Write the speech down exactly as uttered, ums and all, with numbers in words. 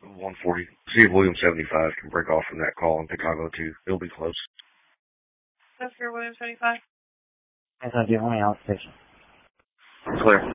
one forty. See if William seventy-five can break off from that call in Chicago, too. It'll be close. That's for William seventy-five. That's not the only outstation. Clear.